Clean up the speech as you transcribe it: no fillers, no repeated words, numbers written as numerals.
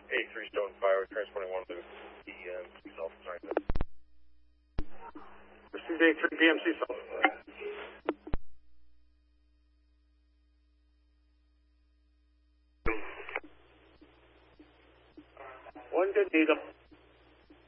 A3 Stone Fire, transporting 1 to PMC South. Sorry. Received A3 PMC South. One good need up.